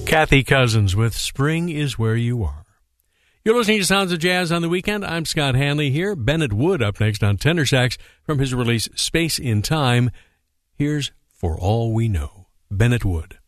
Kathy Cousins with Spring is Where You Are. You're listening to Sounds of Jazz on the Weekend. I'm Scott Hanley here. Bennett Wood up next on tenor sax from his release Space in Time. Here's For All We Know, Bennett Wood.